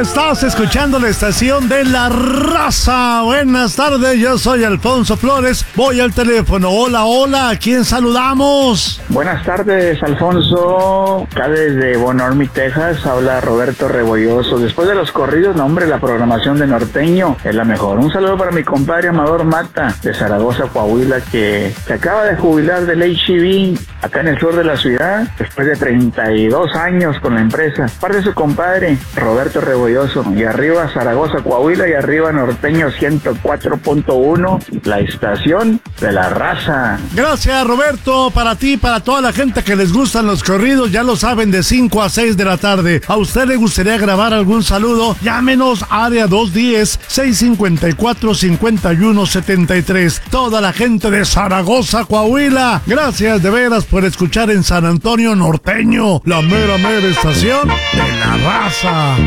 Estás escuchando la estación de La Raza. Buenas tardes, yo soy Alfonso Flores. Voy al teléfono. Hola, hola, ¿a quién saludamos? Buenas tardes, Alfonso. Acá desde Bonormi, Texas, habla Roberto Rebolloso. Después de los corridos, no hombre, la programación de Norteño es la mejor. Un saludo para mi compadre Amador Mata, de Zaragoza, Coahuila, que se acaba de jubilar del H-E-B acá en el sur de la ciudad, después de 32 años con la empresa. Parte de su compadre, Roberto Rebolloso. Y arriba Zaragoza, Coahuila, y arriba Norteño 104.1, la estación de La Raza. Gracias, Roberto. Para ti, para toda la gente que les gustan los corridos, ya lo saben, de 5 a 6 de la tarde. ¿A usted le gustaría grabar algún saludo? Llámenos, área 210-654-5173. Toda la gente de Zaragoza, Coahuila, gracias de veras por escuchar en San Antonio Norteño, la mera estación de La Raza.